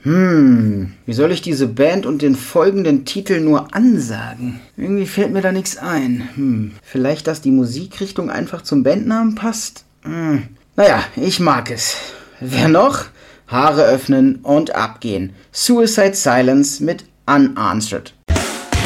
Wie soll ich diese Band und den folgenden Titel nur ansagen? Irgendwie fällt mir da nichts ein. Vielleicht, dass die Musikrichtung einfach zum Bandnamen passt? Naja, ich mag es. Wer noch? Haare öffnen und abgehen. Suicide Silence mit Unanswered.